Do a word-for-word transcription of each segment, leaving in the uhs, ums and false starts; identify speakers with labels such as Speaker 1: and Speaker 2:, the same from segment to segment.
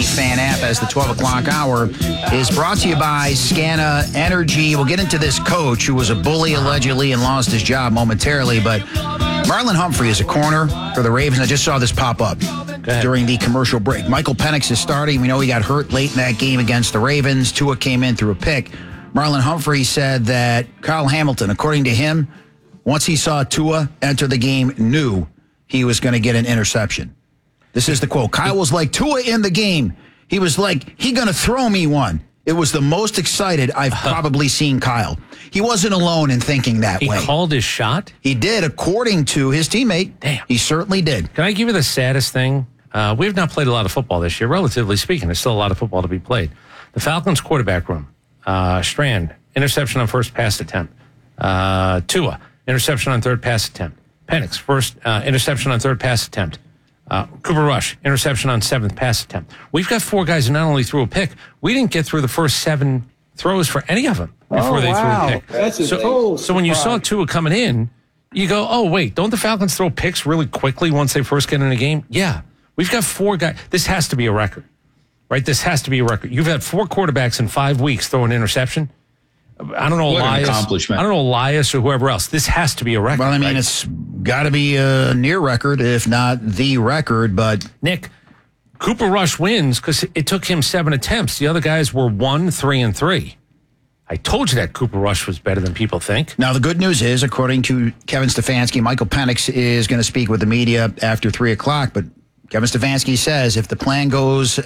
Speaker 1: Fan app as the twelve o'clock hour is brought to you by Scana Energy. We'll get into this coach who was a bully allegedly and lost his job momentarily, but Marlon Humphrey is a corner for the Ravens. I just saw this pop up during the commercial break. Michael Penix is starting. We know he got hurt late in that game against the Ravens. Tua came in through a pick. Marlon Humphrey said that Kyle Hamilton, according to him, once he saw Tua enter the game, knew he was going to get an interception. This is the quote. Kyle was like, Tua in the game. He was like, he going to throw me one. It was the most excited I've probably seen Kyle. He wasn't alone in thinking that
Speaker 2: he
Speaker 1: way.
Speaker 2: He called his shot?
Speaker 1: He did, according to his teammate.
Speaker 2: Damn.
Speaker 1: He certainly did.
Speaker 2: Can I give you the saddest thing? Uh, we have not played a lot of football this year, relatively speaking. There's still a lot of football to be played. The Falcons quarterback room. Uh, Strand, interception on first pass attempt. Uh, Tua, interception on third pass attempt. Penix, first uh, interception on third pass attempt. Uh, Cooper Rush, interception on seventh pass attempt. We've got four guys who not only threw a pick, we didn't get through the first seven throws for any of them before
Speaker 3: oh,
Speaker 2: they
Speaker 3: wow.
Speaker 2: threw a pick.
Speaker 3: That's a
Speaker 2: so,
Speaker 3: total
Speaker 2: so when you saw Tua coming in, you go, oh, wait, don't the Falcons throw picks really quickly once they first get in a game? Yeah. We've got four guys. This has to be a record, right? This has to be a record. You've had four quarterbacks in five weeks throw an interception. I don't know,
Speaker 4: what
Speaker 2: Elias.
Speaker 4: An accomplishment.
Speaker 2: I don't know, Elias or whoever else. This has to be a record.
Speaker 1: Well, I mean,
Speaker 2: right?
Speaker 1: it's got to be a near record, if not the record. But
Speaker 2: Nick, Cooper Rush wins because it took him seven attempts. The other guys were one, three, and three. I told you that Cooper Rush was better than people think.
Speaker 1: Now, the good news is, according to Kevin Stefanski, Michael Penix is going to speak with the media after three o'clock. But Kevin Stefanski says if the plan goes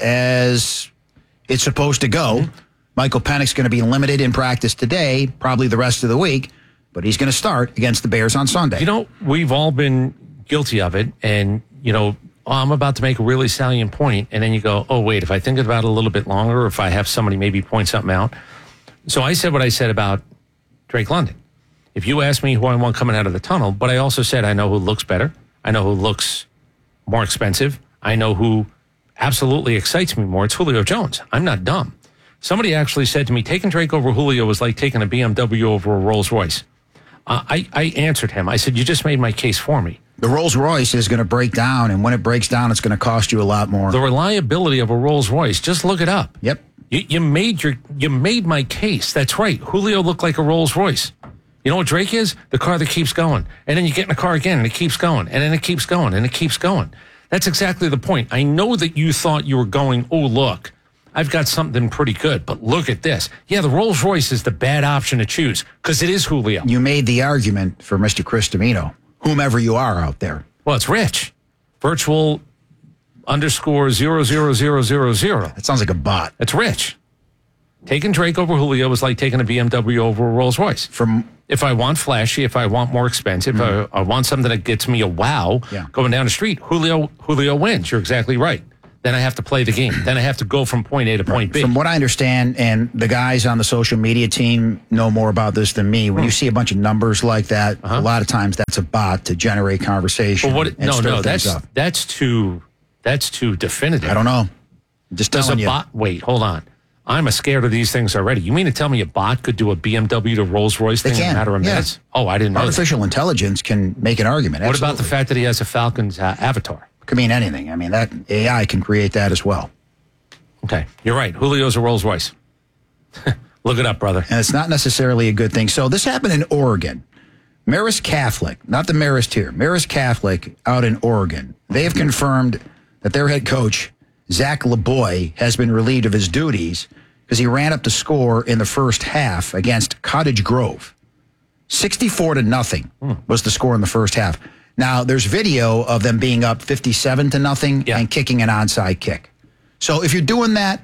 Speaker 1: as it's supposed to go, mm-hmm. Michael Penix is going to be limited in practice today, probably the rest of the week, but he's going to start against the Bears on Sunday.
Speaker 2: You know, we've all been guilty of it, and, you know, oh, I'm about to make a really salient point, and then you go, oh, wait, if I think about it a little bit longer, or if I have somebody maybe point something out. So I said what I said about Drake London. If you ask me who I want coming out of the tunnel, but I also said I know who looks better. I know who looks more expensive. I know who absolutely excites me more. It's Julio Jones. I'm not dumb. Somebody actually said to me, taking Drake over Julio was like taking a B M W over a Rolls Royce. Uh, I, I answered him. I said, you just made my case for me.
Speaker 1: The Rolls Royce is going to break down, and when it breaks down, it's going to cost you a lot more.
Speaker 2: The reliability of a Rolls Royce, just look it up.
Speaker 1: Yep.
Speaker 2: You, you made your you made my case. That's right. Julio looked like a Rolls Royce. You know what Drake is? The car that keeps going. And then you get in the car again, and it keeps going. And then it keeps going, and it keeps going. That's exactly the point. I know that you thought you were going, oh, look, I've got something pretty good, but look at this. Yeah, the Rolls Royce is the bad option to choose because it is Julio.
Speaker 1: You made the argument for Mister Chris Domino, whomever you are out there.
Speaker 2: Well, it's Rich. Virtual underscore zero zero zero zero zero.
Speaker 1: That sounds like a bot.
Speaker 2: It's Rich. Taking Drake over Julio is like taking a B M W over a Rolls Royce.
Speaker 1: From
Speaker 2: if I want flashy, if I want more expensive, mm-hmm. I, I want something that gets me a wow
Speaker 1: yeah.
Speaker 2: going down the street, Julio Julio wins. You're exactly right. Then I have to play the game. Then I have to go from point A to point B.
Speaker 1: From what I understand, and the guys on the social media team know more about this than me, when you see a bunch of numbers like that, uh-huh. a lot of times that's a bot to generate conversation.
Speaker 2: Well, what,
Speaker 1: and
Speaker 2: no, no, that's
Speaker 1: up.
Speaker 2: that's too that's too definitive.
Speaker 1: I don't know. I'm just
Speaker 2: Does
Speaker 1: telling
Speaker 2: a
Speaker 1: you.
Speaker 2: bot? Wait, hold on. I'm a scared of these things already. You mean to tell me a bot could do a B M W to Rolls Royce
Speaker 1: they
Speaker 2: thing
Speaker 1: can.
Speaker 2: in a matter of
Speaker 1: yeah.
Speaker 2: minutes? Oh, I didn't know.
Speaker 1: Artificial
Speaker 2: that.
Speaker 1: intelligence can make an argument.
Speaker 2: What
Speaker 1: Absolutely.
Speaker 2: about the fact that he has a Falcons uh, avatar?
Speaker 1: Could mean anything. I mean, that A I can create that as well.
Speaker 2: Okay, you're right. Julio's a Rolls Royce. Look it up, brother.
Speaker 1: And it's not necessarily a good thing. So this happened in Oregon. Marist Catholic, not the Marist here, Marist Catholic out in Oregon. They have confirmed that their head coach, Zach LeBoy, has been relieved of his duties because he ran up the score in the first half against Cottage Grove. sixty-four to nothing was the score in the first half. Now, there's video of them being up fifty-seven to nothing
Speaker 2: yeah.
Speaker 1: and kicking an onside kick. So if you're doing that,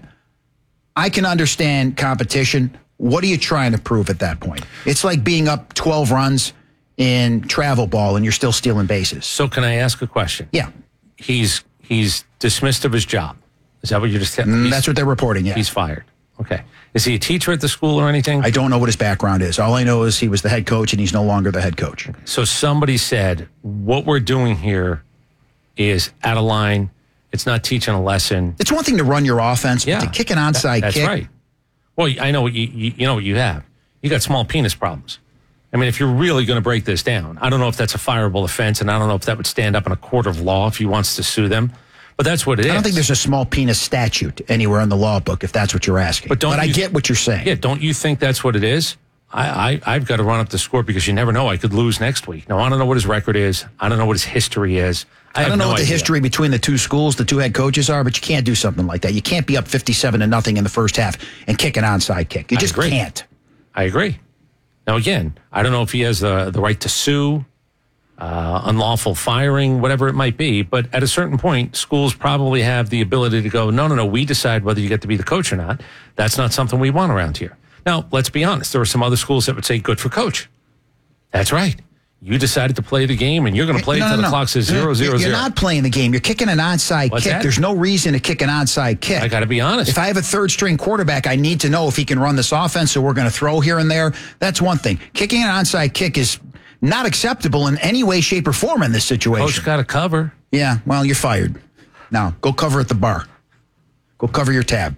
Speaker 1: I can understand competition. What are you trying to prove at that point? It's like being up twelve runs in travel ball and you're still stealing bases.
Speaker 2: So can I ask a question?
Speaker 1: Yeah.
Speaker 2: He's he's dismissed of his job. Is that what you're just saying?
Speaker 1: Mm, that's what they're reporting, yeah.
Speaker 2: He's fired. Okay. Is he a teacher at the school or anything?
Speaker 1: I don't know what his background is. All I know is he was the head coach and he's no longer the head coach.
Speaker 2: Okay. So somebody said, what we're doing here is out of line. It's not teaching a lesson.
Speaker 1: It's one thing to run your offense,
Speaker 2: yeah.
Speaker 1: but to kick an onside
Speaker 2: that, that's
Speaker 1: kick.
Speaker 2: That's right. Well, I know what you, you, you know what you have. You got small penis problems. I mean, if you're really going to break this down, I don't know if that's a fireable offense, and I don't know if that would stand up in a court of law if he wants to sue them. But that's what it is.
Speaker 1: I don't think there's a small penis statute anywhere in the law book, if that's what you're asking.
Speaker 2: But, don't
Speaker 1: but I
Speaker 2: you,
Speaker 1: get what you're saying.
Speaker 2: Yeah, don't you think that's what it is? I, I, I've got to run up the score because you never know. I could lose next week. Now, I don't know what his record is. I don't know what his history is. I,
Speaker 1: I don't know
Speaker 2: no
Speaker 1: what the
Speaker 2: idea.
Speaker 1: history between the two schools, the two head coaches are, but you can't do something like that. You can't be up fifty-seven to nothing in the first half and kick an onside kick. You just can't.
Speaker 2: I agree. Now, again, I don't know if he has the, the right to sue, uh, unlawful firing, whatever it might be. But at a certain point, schools probably have the ability to go, no, no, no, we decide whether you get to be the coach or not. That's not something we want around here. Now, let's be honest. There are some other schools that would say, good for coach. That's right. You decided to play the game, and you're going to play
Speaker 1: no,
Speaker 2: until
Speaker 1: no,
Speaker 2: the
Speaker 1: no.
Speaker 2: clock says zero, zero,
Speaker 1: You're
Speaker 2: zero.
Speaker 1: You're not playing the game. You're kicking an onside
Speaker 2: What's
Speaker 1: kick.
Speaker 2: that?
Speaker 1: There's no reason to kick an onside kick.
Speaker 2: I got to be honest.
Speaker 1: If I have a third-string quarterback, I need to know if he can run this offense, so we're going to throw here and there. That's one thing. Kicking an onside kick is not acceptable in any way, shape, or form in this situation.
Speaker 2: Coach got to cover.
Speaker 1: Yeah, well, you're fired. Now, go cover at the bar. Go cover your tab.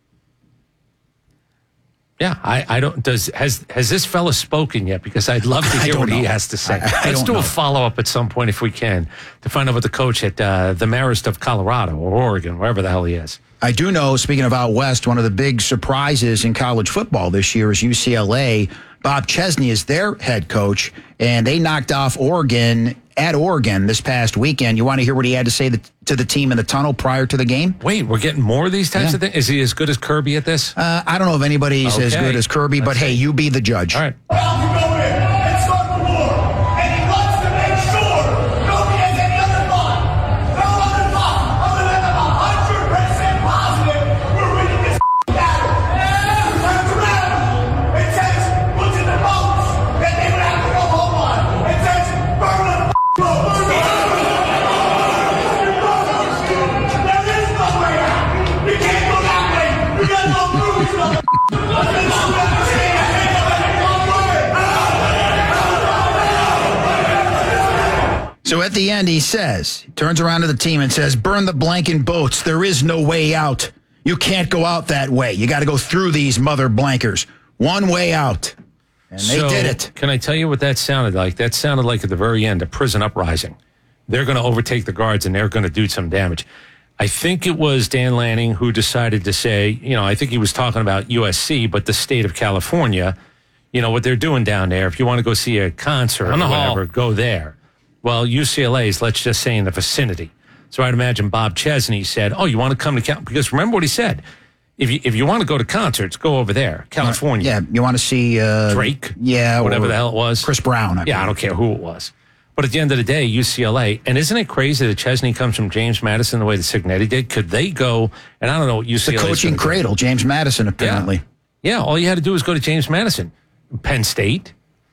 Speaker 2: Yeah, I, I don't. Does has has this fella spoken yet? Because I'd love to
Speaker 1: I
Speaker 2: hear
Speaker 1: don't
Speaker 2: what he
Speaker 1: know.
Speaker 2: has to say.
Speaker 1: I- I
Speaker 2: Let's
Speaker 1: don't
Speaker 2: do
Speaker 1: know.
Speaker 2: a follow up at some point if we can to find out what the coach at uh, the Marist of Colorado or Oregon, wherever the hell he is.
Speaker 1: I do know, speaking of out west, one of the big surprises in college football this year is U C L A. Bob Chesney is their head coach, and they knocked off Oregon at Oregon this past weekend. You want to hear what he had to say to the team in the tunnel prior to the game?
Speaker 2: Wait, we're getting more of these types
Speaker 1: Yeah.
Speaker 2: of things? Is he as good as Kirby at this?
Speaker 1: Uh, I don't know if anybody's as
Speaker 2: Okay.
Speaker 1: good as Kirby, but
Speaker 2: Let's
Speaker 1: hey,
Speaker 2: see.
Speaker 1: you be the judge.
Speaker 2: All right.
Speaker 3: Well, you go in and start the war, and he wants to make sure nobody has any other thought, no other thought other than I'm one hundred percent positive we're winning this battle. He turns around and says, looks at the boats that they would have to go home on, and says, burn the boats. There is no way out. You can't go that way. You gotta go through this mother.
Speaker 1: So at the end, he says, he turns around to the team and says, burn the blanking boats. There is no way out. You can't go out that way. You got to go through these mother blankers. One way out. And they
Speaker 2: So,
Speaker 1: did it.
Speaker 2: Can I tell you what that sounded like? That sounded like at the very end, a prison uprising. They're going to overtake the guards and they're going to do some damage. I think it was Dan Lanning who decided to say, you know, I think he was talking about U S C, but the state of California, you know, what they're doing down there. If you want to go see a concert or
Speaker 4: On the hall.
Speaker 2: whatever, go there. Well, U C L A is, let's just say, in the vicinity. So I'd imagine Bob Chesney said, oh, you want to come to Cal? Because remember what he said. If you, if you want to go to concerts, go over there, California.
Speaker 1: Yeah, you want to see uh,
Speaker 2: Drake?
Speaker 1: Yeah,
Speaker 2: Whatever
Speaker 1: or
Speaker 2: the hell it was.
Speaker 1: Chris Brown. I
Speaker 2: Yeah, I
Speaker 1: believe.
Speaker 2: don't care who it was. But at the end of the day, U C L A, and isn't it crazy that Chesney comes from James Madison the way that Signetti did? Could they go, and I don't know what U C L A
Speaker 1: The
Speaker 2: is
Speaker 1: coaching
Speaker 2: gonna do.
Speaker 1: cradle, James Madison, apparently.
Speaker 2: Yeah. yeah, all you had to do was go to James Madison. Penn State.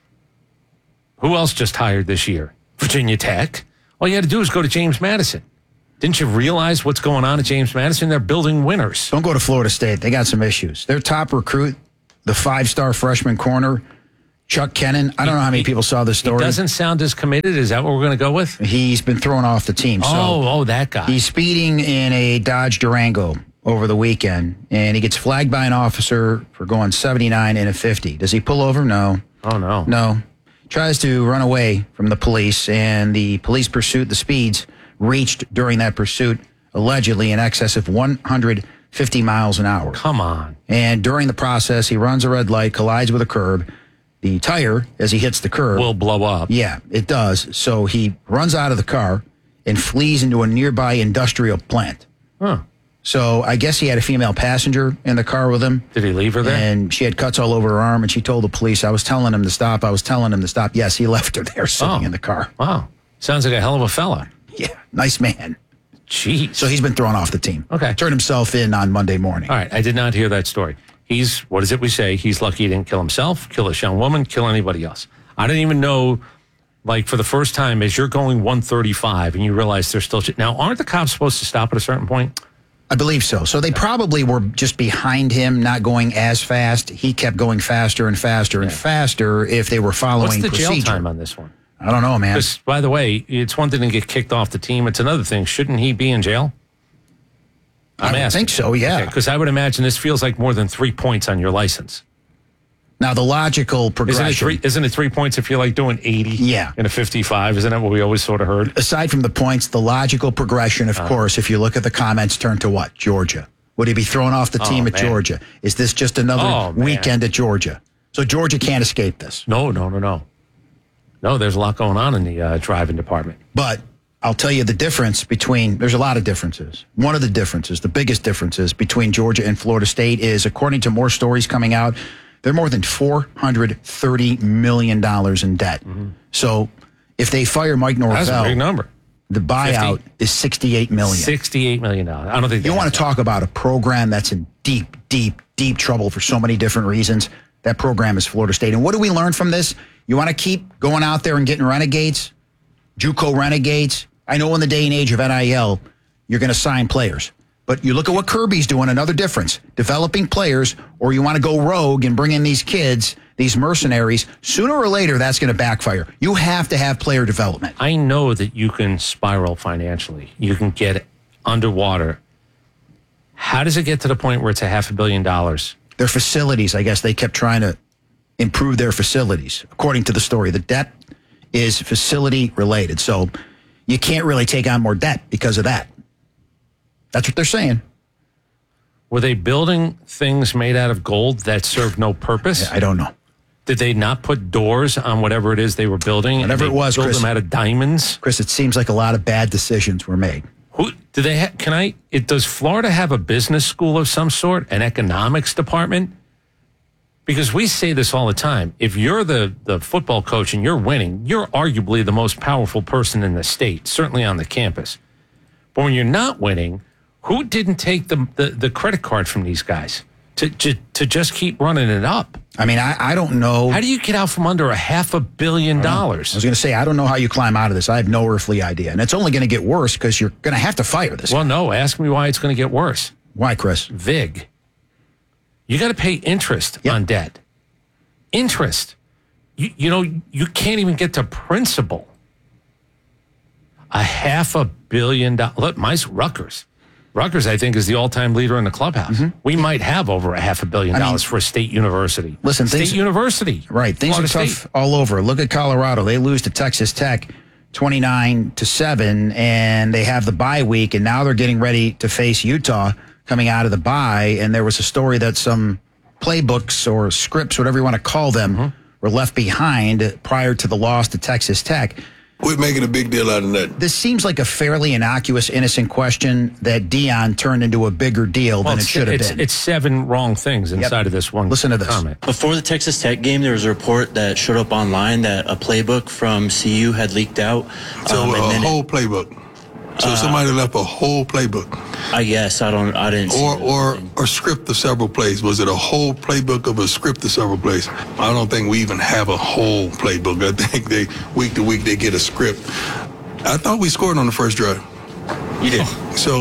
Speaker 2: Who else just hired this year? Virginia Tech. All you had to do was go to James Madison. Didn't you realize what's going on at James Madison? They're building winners.
Speaker 1: Don't go to Florida State. They got some issues. Their top recruit, the five-star freshman corner, Chuck Kennan. I don't know how many people saw this
Speaker 2: He
Speaker 1: story.
Speaker 2: doesn't sound as committed. Is that what we're going to go with?
Speaker 1: He's been thrown off the team. So
Speaker 2: oh, oh, that guy.
Speaker 1: he's speeding in a Dodge Durango over the weekend, and he gets flagged by an officer for going seventy-nine in a fifty. Does he pull over? No.
Speaker 2: Oh, no.
Speaker 1: No. Tries to run away from the police, and the police pursuit, the speeds reached during that pursuit, allegedly in excess of one hundred fifty miles an hour.
Speaker 2: Come on.
Speaker 1: And during the process, he runs a red light, collides with a curb. The tire, as he hits the curb,
Speaker 2: Will blow up.
Speaker 1: yeah, it does. So he runs out of the car and flees into a nearby industrial plant.
Speaker 2: Huh.
Speaker 1: So I guess he had a female passenger in the car with him.
Speaker 2: Did he leave her there?
Speaker 1: And she had cuts all over her arm, and she told the police, I was telling him to stop. I was telling him to stop. Yes, he left her there sitting
Speaker 2: Oh.
Speaker 1: in the car.
Speaker 2: Wow. Sounds like a hell of a fella.
Speaker 1: Yeah, nice man.
Speaker 2: Jeez.
Speaker 1: So he's been thrown off the team.
Speaker 2: Okay.
Speaker 1: Turned himself in on Monday morning.
Speaker 2: All right. I did not hear that story. He's, what is it we say? He's lucky he didn't kill himself, kill a young woman, kill anybody else. I didn't even know, like, for the first time, as you're going one thirty-five and you realize there's still. Now, aren't the cops supposed to stop at a certain point?
Speaker 1: I believe so. So they probably were just behind him, not going as fast. He kept going faster and faster and faster if they were following
Speaker 2: What's the
Speaker 1: procedure.
Speaker 2: jail time on this one?
Speaker 1: I don't know, man.
Speaker 2: Because, by the way, it's one thing to get kicked off the team. It's another thing. Shouldn't he be in jail?
Speaker 1: I would think so, yeah.
Speaker 2: Because I would imagine this feels like more than three points on your license.
Speaker 1: Now, the logical
Speaker 2: Isn't
Speaker 1: progression.
Speaker 2: it, three, isn't it three points if you're like doing eighty
Speaker 1: Yeah.
Speaker 2: in a fifty-five? Isn't that what we always sort of heard?
Speaker 1: Aside from the points, the logical progression, of
Speaker 2: Uh.
Speaker 1: course, if you look at the comments, turn to what? Georgia. Would he be throwing off the team
Speaker 2: Oh,
Speaker 1: at
Speaker 2: man.
Speaker 1: Georgia? Is this just another
Speaker 2: Oh, man.
Speaker 1: weekend at Georgia? So Georgia can't escape this.
Speaker 2: No, no, no, no. No, there's a lot going on in the uh, driving department.
Speaker 1: But I'll tell you the difference between, there's a lot of differences. One of the differences, the biggest differences between Georgia and Florida State is, according to more stories coming out, they're more than four hundred thirty million dollars in debt. Mm-hmm. So if they fire Mike
Speaker 2: That's a big
Speaker 1: Norvell,
Speaker 2: number.
Speaker 1: the buyout
Speaker 2: fifty
Speaker 1: is sixty-eight million dollars.
Speaker 2: sixty-eight million dollars. I don't think
Speaker 1: You
Speaker 2: they
Speaker 1: want
Speaker 2: have
Speaker 1: to
Speaker 2: that.
Speaker 1: talk about a program that's in deep, deep, deep trouble for so many different reasons. That program is Florida State. And what do we learn from this? You want to keep going out there and getting renegades, JUCO renegades. I know in the day and age of N I L, you're going to sign players. But you look at what Kirby's doing, another difference. Developing players, or you want to go rogue and bring in these kids, these mercenaries, sooner or later, that's going to backfire. You have to have player development.
Speaker 2: I know that you can spiral financially. You can get underwater. How does it get to the point where it's a half a billion dollars?
Speaker 1: Their facilities, I guess they kept trying to improve their facilities. According to the story, the debt is facility related. So you can't really take on more debt because of that. That's what they're saying.
Speaker 2: Were they building things made out of gold that served no purpose?
Speaker 1: I don't know.
Speaker 2: Did they not put doors on whatever it is they were building?
Speaker 1: Whatever
Speaker 2: and
Speaker 1: it
Speaker 2: they
Speaker 1: was,
Speaker 2: build
Speaker 1: Chris.
Speaker 2: them out of diamonds?
Speaker 1: Chris, it seems like a lot of bad decisions were made.
Speaker 2: Who do they ha- can I it does Florida have a business school of some sort, an economics department? Because we say this all the time. If you're the, the football coach and you're winning, you're arguably the most powerful person in the state, certainly on the campus. But when you're not winning, who didn't take the the, the credit card from these guys to, to to just keep running it up?
Speaker 1: I mean, I, I don't know.
Speaker 2: How do you get out from under a half a billion
Speaker 1: I
Speaker 2: dollars?
Speaker 1: was going to say, I don't know how you climb out of this. I have no earthly idea. And it's only going to get worse because you're going to have to fire this.
Speaker 2: Well, no, ask me why it's going to get worse.
Speaker 1: Why, Chris?
Speaker 2: Vig. You got to pay interest
Speaker 1: Yep.
Speaker 2: on debt. Interest. You, you know, you can't even get to principal. A half a billion dollars. Look, my Rutgers. Rutgers, I think, is the all-time leader in the clubhouse.
Speaker 1: Mm-hmm.
Speaker 2: We might have over a half a billion
Speaker 1: I mean,
Speaker 2: dollars for a state university.
Speaker 1: listen,
Speaker 2: state
Speaker 1: things-
Speaker 2: university.
Speaker 1: Right. Things
Speaker 2: Florida
Speaker 1: are tough
Speaker 2: State.
Speaker 1: all over. Look at Colorado. They lose to Texas Tech twenty-nine to seven, and they have the bye week, and now they're getting ready to face Utah coming out of the bye. And there was a story that some playbooks or scripts, whatever you want to call them,
Speaker 2: Mm-hmm.
Speaker 1: were left behind prior to the loss to Texas Tech.
Speaker 4: We're making a big deal out of that.
Speaker 1: This seems like a fairly innocuous, innocent question that Dion turned into a bigger deal
Speaker 2: Well,
Speaker 1: than it
Speaker 2: it's,
Speaker 1: should have
Speaker 2: it's,
Speaker 1: been.
Speaker 2: it's seven wrong things inside of this one
Speaker 1: Listen to this.
Speaker 2: comment.
Speaker 5: Before the Texas Tech game, there was a report that showed up online that a playbook from C U had leaked out.
Speaker 4: So
Speaker 5: um, and
Speaker 4: a
Speaker 5: then it-
Speaker 4: whole playbook. So somebody left a whole playbook,
Speaker 5: I guess I don't. I didn't. see
Speaker 4: or
Speaker 5: the
Speaker 4: or
Speaker 5: thing.
Speaker 4: or script of several plays. Was it a whole playbook of a script of several plays? I don't think we even have a whole playbook. I think they week to week they get a script. I thought we scored on the first drive.
Speaker 5: You did.
Speaker 4: So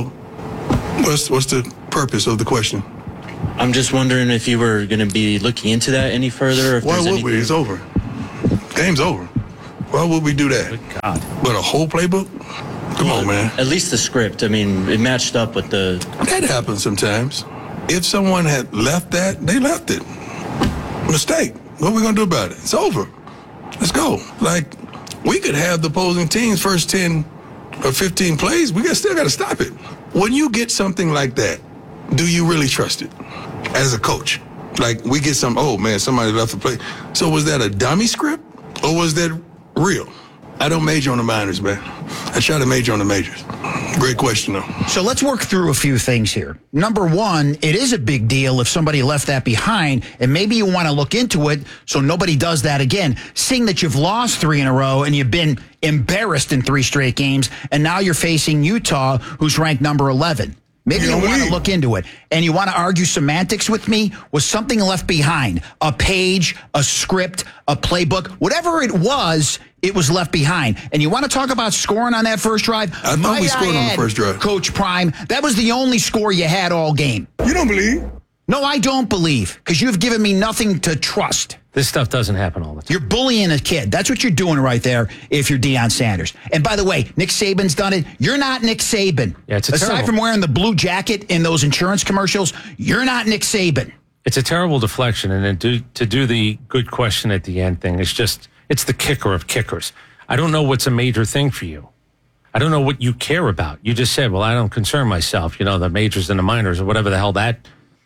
Speaker 4: what's what's the purpose of the question?
Speaker 5: I'm just wondering if you were going to be looking into that any further. Or if
Speaker 4: Why
Speaker 5: there's
Speaker 4: would we?
Speaker 5: anything-
Speaker 4: It's over. Game's over. Why would we do that?
Speaker 2: God.
Speaker 4: But a whole playbook? Come on, man.
Speaker 5: At least the script. I mean, it matched up with the.
Speaker 4: That happens sometimes. If someone had left that, they left it. Mistake. What are we going to do about it? It's over. Let's go. Like, we could have the opposing team's first ten or fifteen plays. We got, still got to stop it. When you get something like that, do you really trust it as a coach? Like, we get some, oh, man, somebody left the play. So was that a dummy script or was that real? I don't major on the minors, man. I try to major on the majors. Great question, though.
Speaker 1: So let's work through a few things here. Number one, it is a big deal if somebody left that behind, and maybe you want to look into it so nobody does that again. Seeing that you've lost three in a row and you've been embarrassed in three straight games, and now you're facing Utah, who's ranked number eleven. Maybe
Speaker 4: You
Speaker 1: you
Speaker 4: don't
Speaker 1: want to
Speaker 4: leave.
Speaker 1: look into it. And you want to argue semantics with me? Was something left behind? A page, a script, a playbook, whatever it was, it was left behind. And you want to talk about scoring on that first drive?
Speaker 4: I thought we
Speaker 1: Might
Speaker 4: scored on the
Speaker 1: add,
Speaker 4: first drive.
Speaker 1: Coach Prime, that was the only score you had all game.
Speaker 4: You don't believe?
Speaker 1: No, I don't believe, because you've given me nothing to trust.
Speaker 2: This stuff doesn't happen all the time.
Speaker 1: You're bullying a kid. That's what you're doing right there if you're Deion Sanders. And by the way, Nick Saban's done it. You're not Nick Saban.
Speaker 2: Yeah, it's a
Speaker 1: Aside
Speaker 2: terrible-
Speaker 1: from wearing the blue jacket in those insurance commercials, you're not Nick Saban.
Speaker 2: It's a terrible deflection, and then do, to do the good question at the end thing, it's just, it's the kicker of kickers. I don't know what's a major thing for you. I don't know what you care about. You just said, well, I don't concern myself, you know, the majors and the minors or whatever the hell that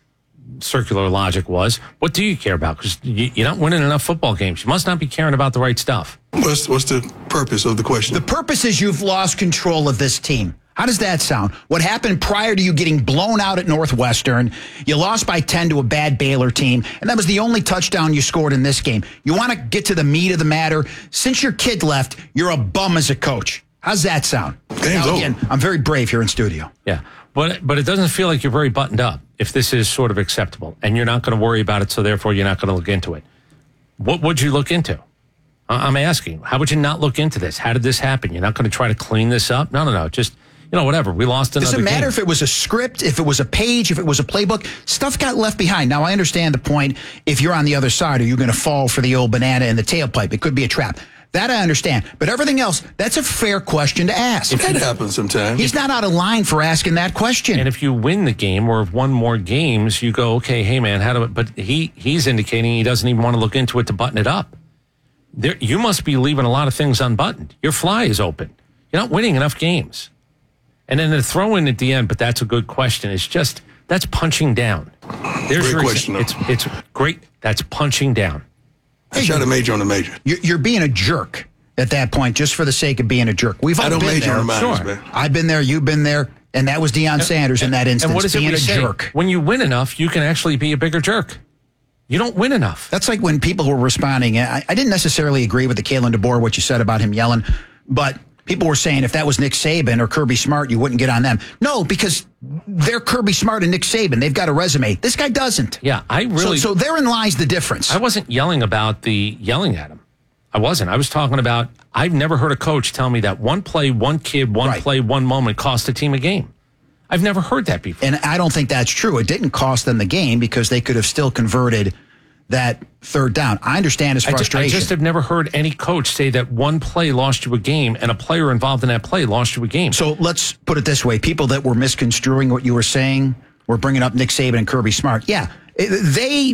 Speaker 2: circular logic was. What do you care about? Because you, you're not winning enough football games. You must not be caring about the right stuff.
Speaker 4: What's, what's the purpose of the question?
Speaker 1: The purpose is you've lost control of this team. How does that sound? What happened prior to you getting blown out at Northwestern? You lost by ten to a bad Baylor team, and that was the only touchdown you scored in this game. You want to get to the meat of the matter? Since your kid left, you're a bum as a coach. How's that sound?
Speaker 4: Game's
Speaker 1: now, again,
Speaker 4: over.
Speaker 1: I'm very brave here in studio.
Speaker 2: Yeah, but but it doesn't feel like you're very buttoned up if this is sort of acceptable, and you're not going to worry about it, so therefore you're not going to look into it. What would you look into? I'm asking. How would you not look into this? How did this happen? You're not going to try to clean this up? No, no, no. Just, you know, whatever. We lost another
Speaker 1: Doesn't matter
Speaker 2: game.
Speaker 1: if it was a script, if it was a page, if it was a playbook. Stuff got left behind. Now, I understand the point. If you're on the other side, are you going to fall for the old banana in the tailpipe? It could be a trap. That I understand. But everything else, that's a fair question to ask.
Speaker 4: That happens sometimes.
Speaker 1: He's not out of line for asking that question.
Speaker 2: And if you win the game or have won more games, you go, okay, hey, man, how do it? But he, he's indicating he doesn't even want to look into it to button it up. There, you must be leaving a lot of things unbuttoned. Your fly is open. You're not winning enough games. And then the throw in at the end, but that's a good question. It's just, that's punching down. There's
Speaker 4: Great
Speaker 2: your
Speaker 4: question,
Speaker 2: It's, it's great. That's punching down.
Speaker 4: I shot a major on the major.
Speaker 1: You're, you're being a jerk at that point, just for the sake of being a jerk. We've all
Speaker 4: I don't
Speaker 1: been
Speaker 4: major
Speaker 1: there.
Speaker 4: on the minors,
Speaker 2: Sure.
Speaker 4: man.
Speaker 1: I've been there. You've been there. And that was Deion Sanders in that instance,
Speaker 2: And what is it
Speaker 1: being
Speaker 2: we
Speaker 1: a
Speaker 2: say?
Speaker 1: jerk.
Speaker 2: When you win enough, you can actually be a bigger jerk. You don't win enough.
Speaker 1: That's like when people were responding. I, I didn't necessarily agree with the Kalen DeBoer, what you said about him yelling, but people were saying if that was Nick Saban or Kirby Smart, you wouldn't get on them. No, because they're Kirby Smart and Nick Saban. They've got a resume. This guy doesn't.
Speaker 2: Yeah, I really.
Speaker 1: So, so therein lies the difference.
Speaker 2: I wasn't yelling about the yelling at him. I wasn't. I was talking about, I've never heard a coach tell me that one play, one kid, one
Speaker 1: Right.
Speaker 2: play, one moment cost a team a game. I've never heard that before.
Speaker 1: And I don't think that's true. It didn't cost them the game because they could have still converted that third down. I understand his
Speaker 2: I ju-
Speaker 1: frustration.
Speaker 2: I just have never heard any coach say that one play lost you a game and a player involved in that play lost you a game.
Speaker 1: So let's put it this way. People that were misconstruing what you were saying were bringing up Nick Saban and Kirby Smart. Yeah, it- they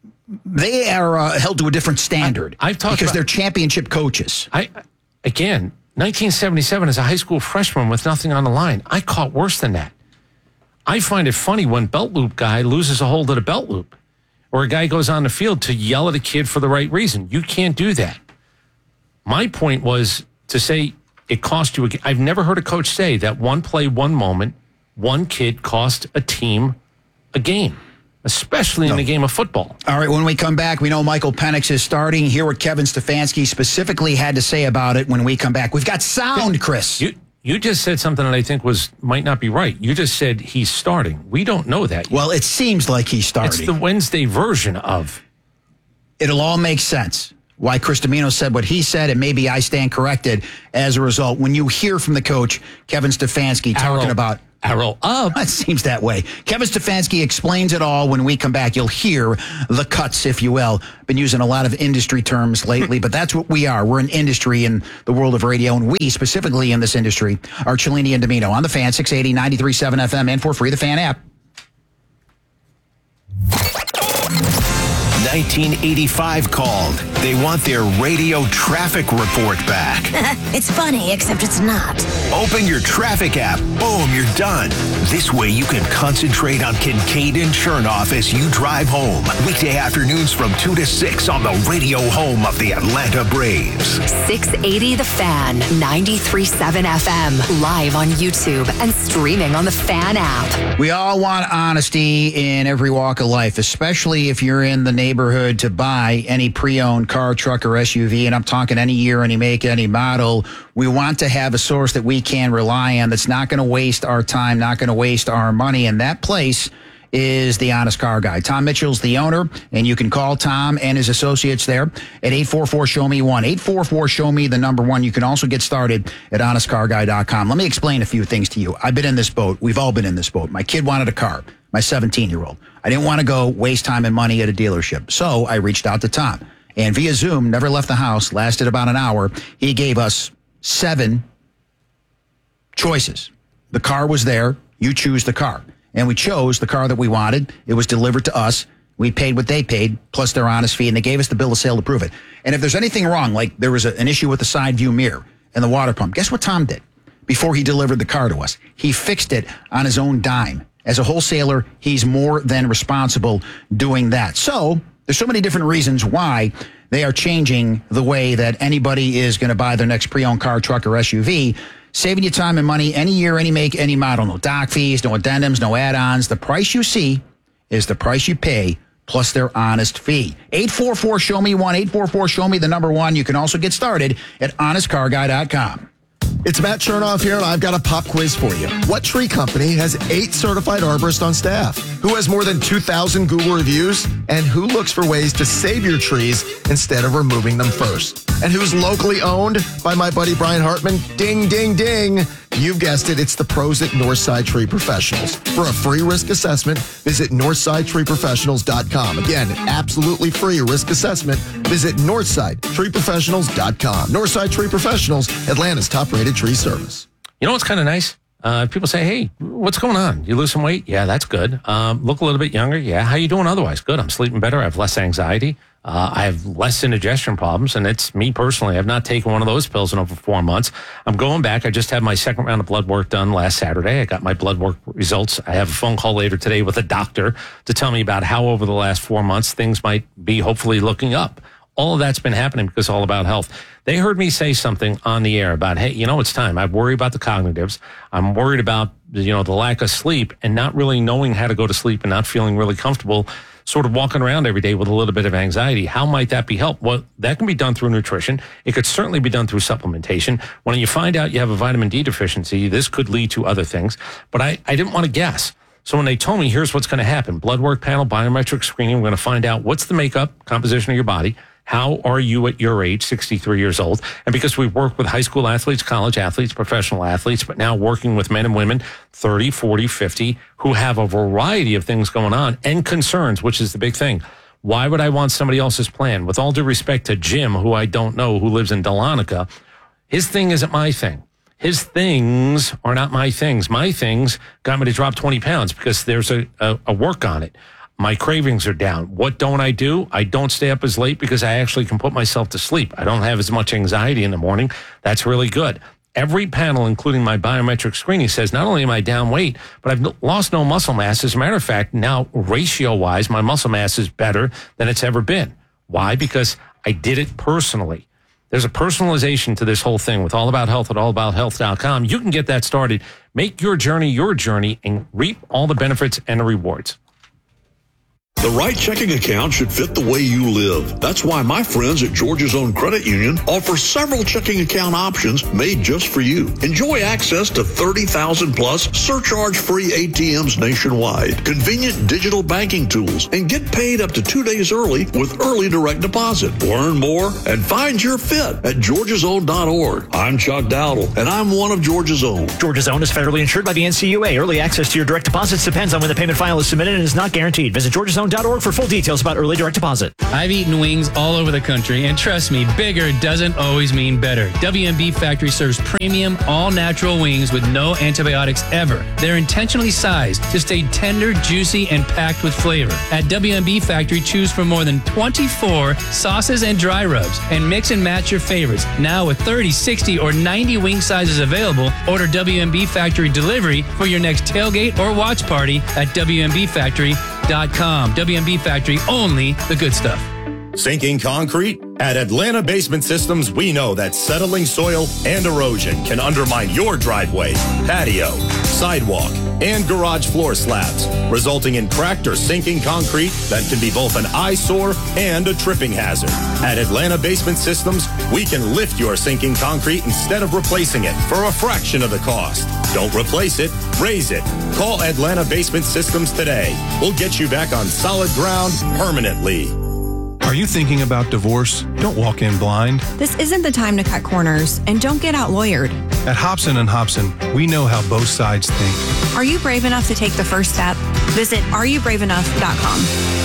Speaker 1: they are uh, held to a different standard
Speaker 2: I- I've talked
Speaker 1: because
Speaker 2: about-
Speaker 1: they're championship coaches.
Speaker 2: I, again, nineteen seventy-seven as a high school freshman with nothing on the line, I caught worse than that. I find it funny when belt loop guy loses a hold of the belt loop or a guy goes on the field to yell at a kid for the right reason. You can't do that. My point was to say it cost you a game. I've never heard a coach say that one play, one moment, one kid cost a team a game, especially in the game of football.
Speaker 1: All right, when we come back, we know Michael Penix is starting. Hear what Kevin Stefanski specifically had to say about it when we come back. We've got sound, Chris.
Speaker 2: You you just said something that I think was might not be right. You just said he's starting. We don't know that yet.
Speaker 1: Well, it seems like he's starting.
Speaker 2: It's the Wednesday version of.
Speaker 1: It'll all make sense. Why Chris Domino said what he said, and maybe I stand corrected as a result. When you hear from the coach, Kevin Stefanski, talking
Speaker 2: Arrow-
Speaker 1: about...
Speaker 2: Arrow up.
Speaker 1: It seems that way. Kevin Stefanski explains it all. When we come back, you'll hear the cuts, if you will. Been using a lot of industry terms lately, but that's what we are. We're an industry in the world of radio, and we, specifically in this industry, are Cellini and Domino on the Fan, six eighty, ninety-three point seven F M, and for free, the Fan app.
Speaker 6: nineteen eighty-five called. They want their radio traffic report back.
Speaker 7: It's funny, except it's not.
Speaker 6: Open your traffic app. Boom, you're done. This way you can concentrate on Kincaid and Chernoff as you drive home. Weekday afternoons from two to six on the radio home of the Atlanta Braves.
Speaker 8: six eighty The Fan, ninety-three point seven F M, live on YouTube and streaming on the Fan app.
Speaker 1: We all want honesty in every walk of life, especially if you're in the neighborhood to buy any pre-owned car, truck, or S U V, and I'm talking any year, any make, any model. We want to have a source that we can rely on that's not going to waste our time, not going to waste our money, and that place is the Honest Car Guy. Tom Mitchell's the owner, and you can call Tom and his associates there at eight four four, show me one. eight four four, show me the number one. You can also get started at honest car guy dot com. Let me explain a few things to you. I've been in this boat. We've all been in this boat. My kid wanted a car, my seventeen-year-old. I didn't want to go waste time and money at a dealership, so I reached out to Tom. And via Zoom, never left the house, lasted about an hour. He gave us seven choices. The car was there. You choose the car. And we chose the car that we wanted. It was delivered to us. We paid what they paid, plus their honest fee, and they gave us the bill of sale to prove it. And if there's anything wrong, like there was a, an issue with the side view mirror and the water pump, guess what Tom did before he delivered the car to us? He fixed it on his own dime. As a wholesaler, he's more than responsible doing that. So there's so many different reasons why they are changing the way that anybody is going to buy their next pre-owned car, truck, or S U V, saving you time and money any year, any make, any model. No doc fees, no addendums, no add-ons. The price you see is the price you pay, plus their honest fee. eight four four, show me one, eight four four, show me the number one. You can also get started at honest car guy dot com.
Speaker 9: It's Matt Chernoff here, and I've got a pop quiz for you. What tree company has eight certified arborists on staff? Who has more than two thousand Google reviews? And who looks for ways to save your trees instead of removing them first? And who's locally owned by my buddy Brian Hartman? Ding, ding, ding. You've guessed it. It's the pros at Northside Tree Professionals. For a free risk assessment, visit northside tree professionals dot com. Again, absolutely free risk assessment. Visit northside tree professionals dot com. Northside Tree Professionals, Atlanta's top-rated tree service.
Speaker 2: You know what's kind of nice? Uh, people say, hey, what's going on? You lose some weight? Yeah, that's good. Um, look a little bit younger? Yeah. How you doing otherwise? Good. I'm sleeping better. I have less anxiety. Uh, I have less indigestion problems, and it's me personally. I've not taken one of those pills in over four months. I'm going back. I just had my second round of blood work done last Saturday. I got my blood work results. I have a phone call later today with a doctor to tell me about how over the last four months things might be hopefully looking up. All of that's been happening because all about health. They heard me say something on the air about, hey, you know, it's time. I worry about the cognitives. I'm worried about, you know, the lack of sleep and not really knowing how to go to sleep and not feeling really comfortable sort of walking around every day with a little bit of anxiety. How might that be helped? Well, that can be done through nutrition. It could certainly be done through supplementation. When you find out you have a vitamin D deficiency, this could lead to other things. But I, I didn't want to guess. So when they told me, here's what's going to happen. Blood work panel, biometric screening. We're going to find out what's the makeup, composition of your body. How are you at your age, sixty-three years old? And because we work with high school athletes, college athletes, professional athletes, but now working with men and women, thirty, forty, fifty, who have a variety of things going on and concerns, which is the big thing. Why would I want somebody else's plan? With all due respect to Jim, who I don't know, who lives in Dahlonega, his thing isn't my thing. His things are not my things. My things got me to drop twenty pounds because there's a, a, a work on it. My cravings are down. What don't I do? I don't stay up as late because I actually can put myself to sleep. I don't have as much anxiety in the morning. That's really good. Every panel, including my biometric screening, says not only am I down weight, but I've lost no muscle mass. As a matter of fact, now ratio-wise, my muscle mass is better than it's ever been. Why? Because I did it personally. There's a personalization to this whole thing with All About Health at all about health dot com. You can get that started. Make your journey your journey and reap all the benefits and the rewards.
Speaker 10: The right checking account should fit the way you live. That's why my friends at Georgia's Own Credit Union offer several checking account options made just for you. Enjoy access to thirty thousand plus surcharge-free A T Ms nationwide, convenient digital banking tools, and get paid up to two days early with early direct deposit. Learn more and find your fit at georgias own dot org. I'm Chuck Dowdle, and I'm one of Georgia's Own.
Speaker 11: Georgia's Own is federally insured by the N C U A. Early access to your direct deposits depends on when the payment file is submitted and is not guaranteed. Visit georgias own dot org for full details about early direct deposit.
Speaker 12: I've eaten wings all over the country, and trust me, bigger doesn't always mean better. W M B Factory serves premium, all-natural wings with no antibiotics ever. They're intentionally sized to stay tender, juicy, and packed with flavor. At W M B Factory, choose from more than twenty-four sauces and dry rubs, and mix and match your favorites. Now with thirty, sixty, or ninety wing sizes available, order W M B Factory delivery for your next tailgate or watch party at W M B factory dot com. W M B Factory, only the good stuff.
Speaker 13: Sinking concrete? At Atlanta Basement Systems, we know that settling soil and erosion can undermine your driveway, patio, sidewalk, and garage floor slabs, resulting in cracked or sinking concrete that can be both an eyesore and a tripping hazard. At Atlanta Basement Systems, we can lift your sinking concrete instead of replacing it for a fraction of the cost. Don't replace it, raise it. Call Atlanta Basement Systems today. We'll get you back on solid ground permanently.
Speaker 14: Are you thinking about divorce? Don't walk in blind.
Speaker 15: This isn't the time to cut corners, and don't get out-lawyered.
Speaker 14: At Hobson and Hobson, we know how both sides think.
Speaker 15: Are you brave enough to take the first step? Visit are you brave enough dot com.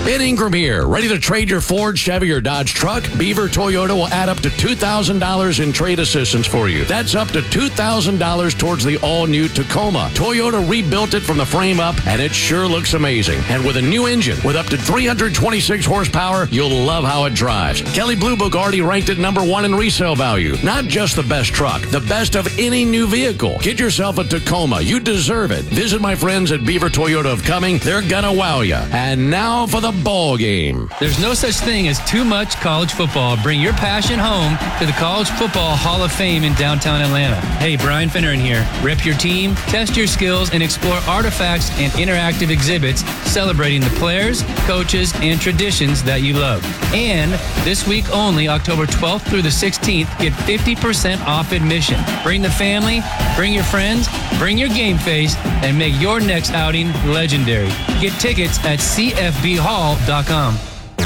Speaker 16: Ben Ingram here. Ready to trade your Ford, Chevy, or Dodge truck? Beaver Toyota will add up to two thousand dollars in trade assistance for you. That's up to two thousand dollars towards the all-new Tacoma. Toyota rebuilt it from the frame up, and it sure looks amazing. And with a new engine with up to three hundred twenty-six horsepower, you'll love how it drives. Kelley Blue Book already ranked it number one in resale value. Not just the best truck, the best of any new vehicle. Get yourself a Tacoma. You deserve it. Visit my friends at Beaver Toyota of Cumming. They're gonna wow you. And now for the ball game.
Speaker 12: There's no such thing as too much college football. Bring your passion home to the College Football Hall of Fame in downtown Atlanta. Hey, Brian Finneran here. Rep your team, test your skills, and explore artifacts and interactive exhibits celebrating the players, coaches, and traditions that you love. And this week only, October twelfth through the sixteenth, get fifty percent off admission. Bring the family, bring your friends, bring your game face, and make your next outing legendary. Get tickets at c f b hall dot com.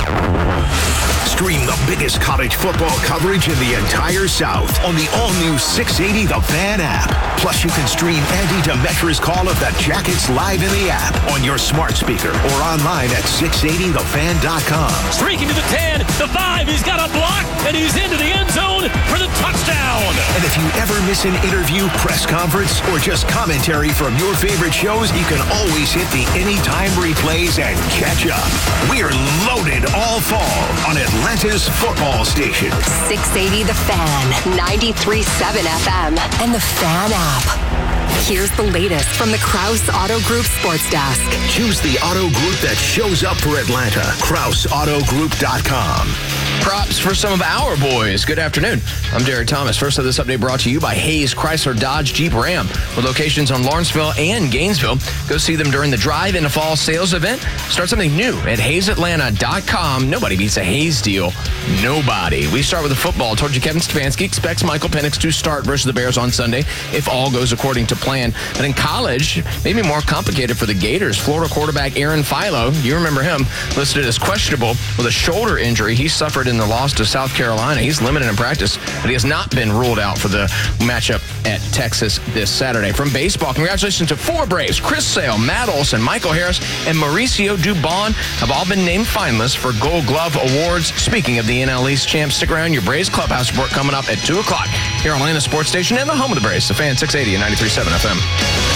Speaker 6: Stream the biggest college football coverage in the entire South on the all-new six eighty The Fan app. Plus, you can stream Andy Demetra's call of the Jackets live in the app on your smart speaker or online at six eighty the fan dot com.
Speaker 17: Streaking to the ten, the five, he's got a block, and he's into the end zone for the touchdown.
Speaker 6: And if you ever miss an interview, press conference, or just commentary from your favorite shows, you can always hit the anytime replays and catch up. We're loaded all fall on Atlanta's football station.
Speaker 8: six eighty The Fan, ninety-three point seven F M, and the Fan app. Here's the latest from the Krause Auto Group Sports Desk.
Speaker 6: Choose the auto group that shows up for Atlanta. Krause Auto Group dot com.
Speaker 18: Props for some of our boys. Good afternoon. I'm Derek Thomas. First of this update brought to you by Hayes Chrysler Dodge Jeep Ram with locations on Lawrenceville and Gainesville. Go see them during the Drive in a Fall sales event. Start something new at Hayes Atlanta dot com. Nobody beats a Hayes deal. Nobody. We start with the football. Told you Kevin Stefanski expects Michael Penix to start versus the Bears on Sunday if all goes according to plan. But in college, maybe more complicated for the Gators. Florida quarterback Aaron Philo, you remember him, listed as questionable with a shoulder injury he suffered in the loss to South Carolina. He's limited in practice, but he has not been ruled out for the matchup at Texas this Saturday. From baseball, congratulations to four Braves: Chris Sale, Matt Olson, Michael Harris, and Mauricio Dubon have all been named finalists for Gold Glove Awards. Speaking of the N L East champs, stick around. Your Braves Clubhouse report coming up at two o'clock here on Atlanta Sports Station and the home of the Braves, the Fan six eighty and ninety-three point seven F M.